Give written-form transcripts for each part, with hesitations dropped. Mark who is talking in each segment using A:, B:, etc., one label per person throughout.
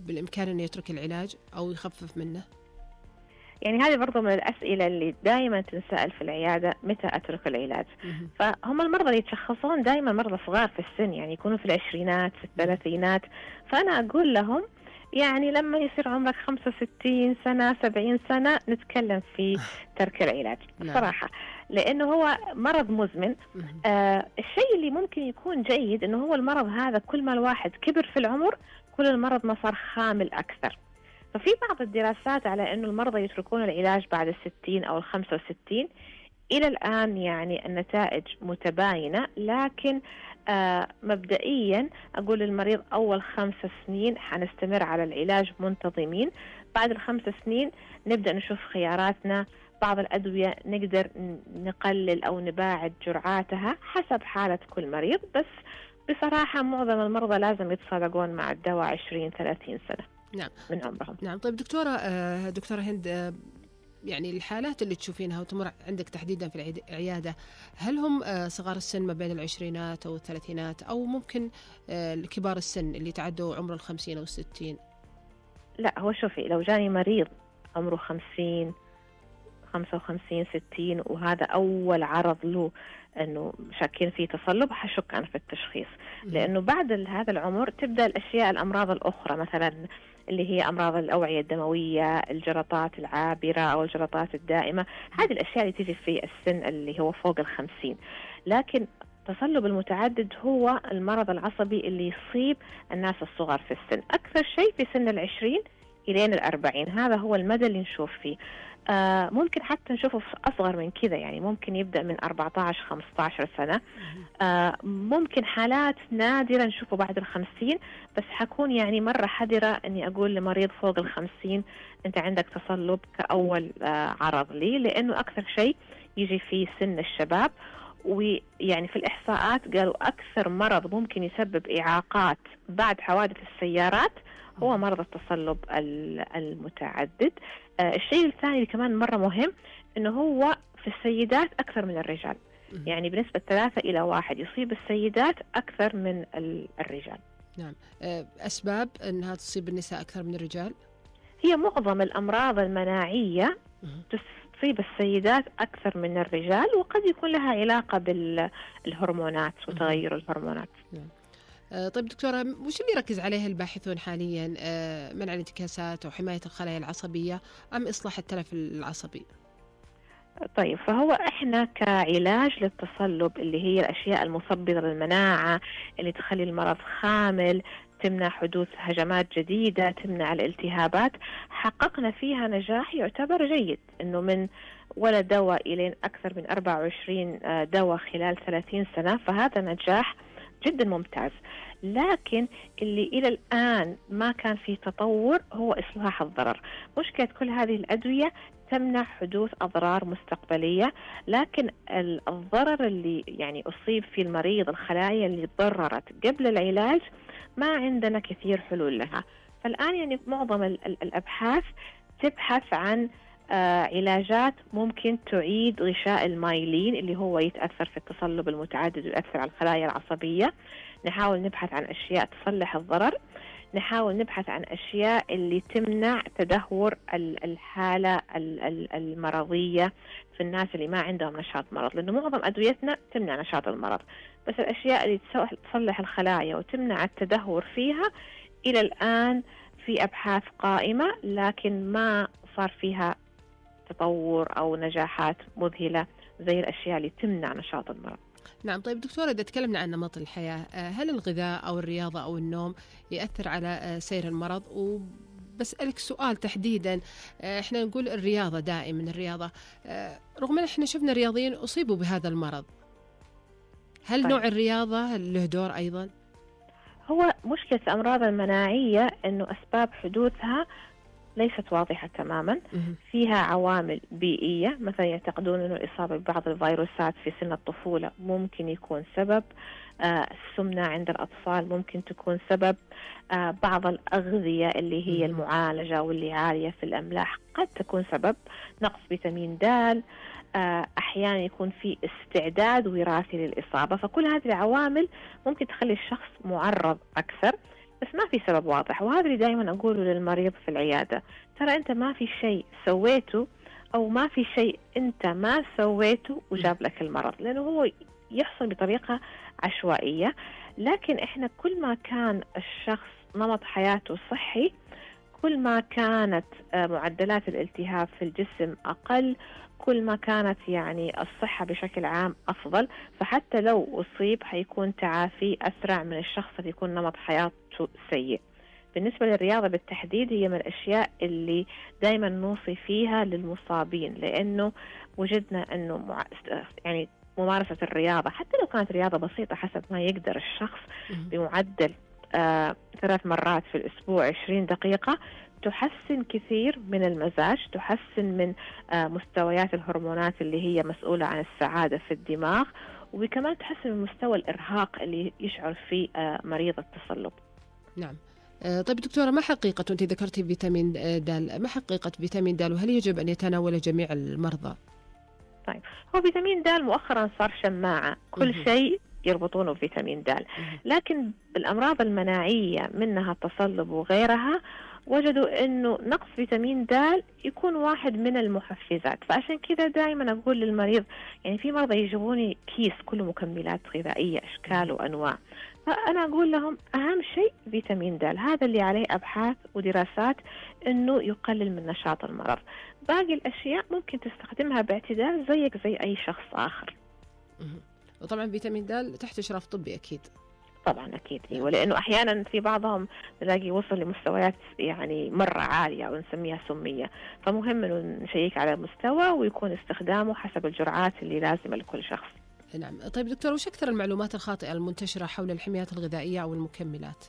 A: بالإمكان أنه يترك العلاج أو يخفف منه؟
B: يعني هذه برضو من الأسئلة اللي دائما تنسأل في العيادة، متى أترك العلاج؟ فهم المرضى اللي يتشخصون دائما مرضى صغار في السن، يعني يكونوا في العشرينات في الثلاثينات. فأنا أقول لهم يعني لما يصير عمرك 65 سنة 70 سنة نتكلم في ترك العلاج بصراحة، لأنه هو مرض مزمن. الشيء اللي ممكن يكون جيد أنه هو المرض هذا كل ما الواحد كبر في العمر كل المرض ما صار خامل أكثر. ففي بعض الدراسات على أنه المرضى يتركون العلاج بعد 60 أو 65. إلى الآن يعني النتائج متباينة، لكن مبدئيا أقول للمريض أول 5 سنين حنستمر على العلاج منتظمين. بعد ال5 سنين نبدأ نشوف خياراتنا. بعض الأدوية نقدر نقلل أو نباعد جرعاتها حسب حالة كل مريض، بس بصراحة معظم المرضى لازم يتصادقون مع الدواء 20-30 سنة
A: نعم
B: من عمرهم.
A: نعم. طيب دكتورة هند، يعني الحالات اللي تشوفينها وتمر عندك تحديدا في العيادة، هل هم صغار السن ما بين العشرينات أو الثلاثينات، أو ممكن كبار السن اللي تعدوا عمر 50 أو 60؟
B: لا، هو شوفي، لو جاني مريض عمره 50 55 60 وهذا أول عرض له أنه شاكين فيه تصلب، حشك أنا في التشخيص. لأنه بعد هذا العمر تبدأ الأمراض الأخرى، مثلا اللي هي أمراض الأوعية الدموية، الجلطات العابرة أو الجلطات الدائمة. هذه الأشياء اللي تيجي في السن اللي هو فوق 50. لكن التصلب المتعدد هو المرض العصبي اللي يصيب الناس الصغار في السن، أكثر شيء في سن 20 إلى 40. هذا هو المدى اللي نشوف فيه. ممكن حتى نشوفه أصغر من كذا، يعني ممكن يبدأ من 14-15 سنة. ممكن حالات نادرة نشوفه بعد 50، بس حكون يعني مرة حذرة أني أقول لمريض فوق 50 أنت عندك تصلب كأول عرض لي، لأنه أكثر شيء يجي في سن الشباب. ويعني في الإحصاءات قالوا أكثر مرض ممكن يسبب إعاقات بعد حوادث السيارات هو مرض التصلب المتعدد. الشيء الثاني اللي كمان مرة مهم إنه هو في السيدات أكثر من الرجال، يعني بنسبة 3-1 يصيب السيدات أكثر من الرجال.
A: نعم. أسباب أنها تصيب النساء أكثر من الرجال؟
B: هي معظم الأمراض المناعية تصيب السيدات أكثر من الرجال، وقد يكون لها علاقة بالهرمونات وتغير الهرمونات.
A: نعم. طيب دكتورة، وش اللي يركز عليه الباحثون حاليا؟ منع الانتكاسات أو حماية الخلايا العصبية أم إصلاح التلف العصبي؟
B: طيب، فهو إحنا كعلاج للتصلب اللي هي الأشياء المثبطة للمناعة اللي تخلي المرض خامل، تمنع حدوث هجمات جديدة، تمنع الالتهابات، حققنا فيها نجاح يعتبر جيد، إنه من ولا دواء إلى أكثر من 24 دواء خلال 30 سنة، فهذا نجاح جدا ممتاز. لكن اللي إلى الآن ما كان فيه تطور هو إصلاح الضرر. مشكلة كل هذه الأدوية تمنع حدوث أضرار مستقبلية، لكن الضرر اللي يعني أصيب في المريض، الخلايا اللي تضررت قبل العلاج، ما عندنا كثير حلول لها. فالآن يعني معظم الأبحاث تبحث عن علاجات ممكن تعيد غشاء المايلين اللي هو يتأثر في التصلب المتعدد ويؤثر على الخلايا العصبية. نحاول نبحث عن أشياء تصلح الضرر، نحاول نبحث عن أشياء اللي تمنع تدهور الحالة المرضية في الناس اللي ما عندهم نشاط مرض، لأنه معظم أدويتنا تمنع نشاط المرض، بس الأشياء اللي تصلح الخلايا وتمنع التدهور فيها إلى الآن في أبحاث قائمة، لكن ما صار فيها تطور أو نجاحات مذهلة زي الأشياء اللي تمنع نشاط المرض.
A: نعم. طيب دكتورة، إذا تكلمنا عن نمط الحياة، هل الغذاء أو الرياضة أو النوم يأثر على سير المرض؟ وبسألك سؤال تحديدا، إحنا نقول الرياضة دائما الرياضة، رغم أن إحنا شفنا رياضيين أصيبوا بهذا المرض، هل نوع الرياضة له دور أيضا؟
B: هو مشكلة الأمراض المناعية أنه أسباب حدوثها ليست واضحة تماما. فيها عوامل بيئية، مثلا يعتقدون أنه الإصابة ببعض الفيروسات في سن الطفولة ممكن يكون سبب، السمنة عند الأطفال ممكن تكون سبب، بعض الأغذية اللي هي المعالجة واللي عالية في الأملاح قد تكون سبب، نقص فيتامين د، أحيانا يكون في استعداد وراثي للإصابة. فكل هذه العوامل ممكن تخلي الشخص معرض أكثر. بس ما في سبب واضح. وهذا اللي دائما أقوله للمريض في العيادة، ترى أنت ما في شيء سويته أو ما في شيء أنت ما سويته وجاب لك المرض، لأنه هو يحصل بطريقة عشوائية. لكن إحنا كل ما كان الشخص نمط حياته صحي، كل ما كانت معدلات الالتهاب في الجسم أقل، كل ما كانت يعني الصحة بشكل عام أفضل. فحتى لو أصيب حيكون تعافي أسرع من الشخص اللي يكون نمط حياته سيء. بالنسبة للرياضة بالتحديد، هي من الأشياء اللي دائما نوصي فيها للمصابين، لأنه وجدنا أنه يعني ممارسة الرياضة حتى لو كانت رياضة بسيطة حسب ما يقدر الشخص بمعدل 3 مرات في الأسبوع 20 دقيقة، تحسن كثير من المزاج، تحسن من مستويات الهرمونات اللي هي مسؤولة عن السعادة في الدماغ، وكمان تحسن من مستوى الإرهاق اللي يشعر فيه مريض التصلب.
A: نعم. طيب دكتورة، ما حقيقة، أنت ذكرتي فيتامين د، ما حقيقة فيتامين د وهل يجب أن يتناول جميع المرضى؟
B: طيب، هو فيتامين د مؤخرا صار شماعة، كل شيء يربطونه بفيتامين د، لكن بالأمراض المناعية منها التصلب وغيرها وجدوا أنه نقص فيتامين د يكون واحد من المحفزات. فعشان كذا دائما أقول للمريض، يعني في مرضى يجيبوني كيس كله مكملات غذائية أشكال وأنواع، فأنا أقول لهم أهم شيء فيتامين د، هذا اللي عليه أبحاث ودراسات أنه يقلل من نشاط المرض. باقي الأشياء ممكن تستخدمها باعتدال زيك زي أي شخص آخر.
A: وطبعا فيتامين د تحت إشراف طبي أكيد.
B: طبعا أكيد، ولأنه أحيانا في بعضهم نلاقي وصل لمستويات يعني مرة عالية ونسميها سمية، فمهم أنه نشيك على المستوى ويكون استخدامه حسب الجرعات اللي لازمة لكل شخص.
A: نعم. طيب دكتور، وش أكثر المعلومات الخاطئة المنتشرة حول الحميات الغذائية أو المكملات؟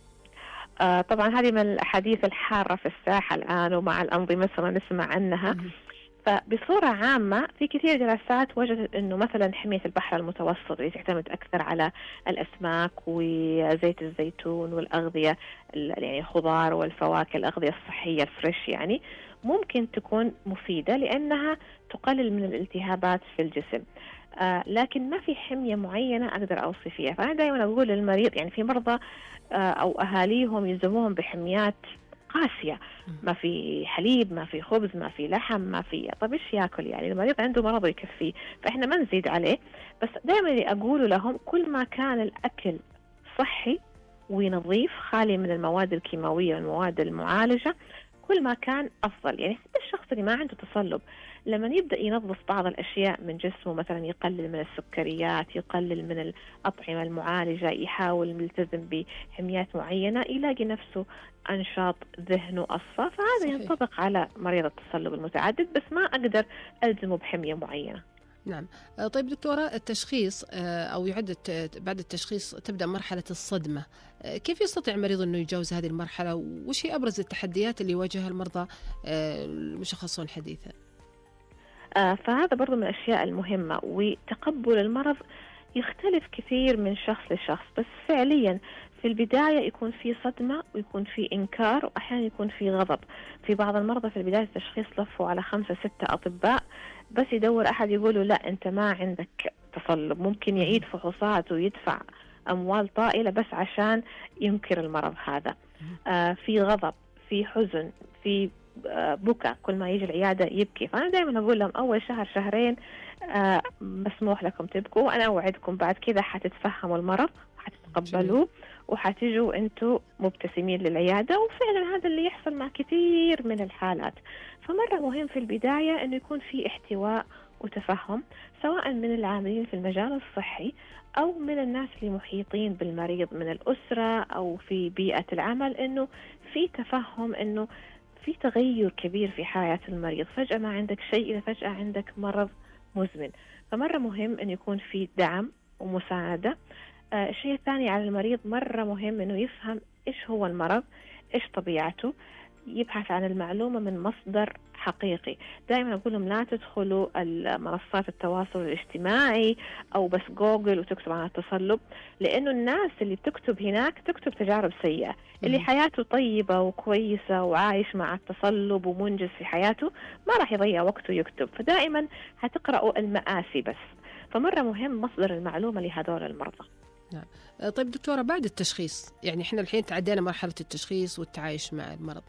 B: طبعا هذه من الأحاديث الحارة في الساحة الآن، ومع الأنظمة صرنا نسمع عنها. فبصورة عامة في كثير دراسات وجدت أنه مثلا حمية البحر المتوسط اللي تعتمد أكثر على الأسماك وزيت الزيتون والأغذية يعني الخضار والفواكه، الأغذية الصحية الفريش، يعني ممكن تكون مفيدة لأنها تقلل من الالتهابات في الجسم. لكن ما في حمية معينة أقدر أوصي فيها. فأنا دائما أقول للمريض، يعني في مرضى أو أهاليهم يلزموهم بحميات قاسية، ما في حليب، ما في خبز، ما في لحم، ما في، طب إيش يأكل؟ يعني المريض عنده مرض يكفيه، فإحنا ما نزيد عليه. بس دائما اللي أقوله لهم، كل ما كان الأكل صحي ونظيف خالي من المواد الكيماوية والمواد المعالجة، كل ما كان أفضل. يعني حتى الشخص اللي ما عنده تصلب لما يبدأ ينظف بعض الأشياء من جسمه، مثلا يقلل من السكريات، يقلل من الأطعمة المعالجة، يحاول يلتزم بحميات معينة، يلاقي نفسه أنشاط، ذهنه أصفى. فهذا ينطبق على مريض التصلب المتعدد، بس ما أقدر ألزمه بحمية معينة.
A: نعم. طيب دكتورة، التشخيص أو بعد التشخيص تبدأ مرحلة الصدمة، كيف يستطيع المريض أنه يتجاوز هذه المرحلة؟ وش هي أبرز التحديات اللي يواجهها المرضى المشخصون حديثا؟
B: فهذا برضو من الأشياء المهمة. وتقبل المرض يختلف كثير من شخص لشخص، بس فعليا في البداية يكون في صدمة ويكون في إنكار وأحيانا يكون في غضب. في بعض المرضى في بداية التشخيص لفوا على 5-6 أطباء بس يدور أحد يقوله لا أنت ما عندك تصلب، ممكن يعيد فحوصات ويدفع أموال طائلة بس عشان ينكر المرض هذا. في غضب، في حزن، في بكى، كل ما يجي العيادة يبكي. فأنا دائما أقول لهم أول شهر شهرين مسموح لكم تبكوا، وأنا أوعدكم بعد كذا حتتفهموا المرض وحتتقبلوه وحتيجوا أنتوا مبتسمين للعيادة. وفعلا هذا اللي يحصل مع كثير من الحالات. فمرة مهم في البداية أنه يكون في احتواء وتفهم، سواء من العاملين في المجال الصحي أو من الناس اللي محيطين بالمريض من الأسرة أو في بيئة العمل، أنه في تفهم أنه في تغير كبير في حياة المريض، فجأة ما عندك شيء إذا فجأة عندك مرض مزمن. فمرة مهم أن يكون في دعم ومساعدة. الشيء الثاني على المريض مرة مهم أنه يفهم إيش هو المرض، إيش طبيعته، يبحث عن المعلومة من مصدر حقيقي. دائما أقول لهم لا تدخلوا منصات التواصل الاجتماعي أو بس جوجل وتكتب عن التصلب، لأنه الناس اللي بتكتب هناك تكتب تجارب سيئة. اللي حياته طيبة وكويسة وعايش مع التصلب ومنجز في حياته ما راح يضيع وقته يكتب، فدائما هتقرأوا المآسي بس. فمرة مهم مصدر المعلومة لهذول المرضى.
A: نعم. طيب دكتورة، بعد التشخيص، يعني احنا الحين تعدينا مرحلة التشخيص والتعايش مع المرض،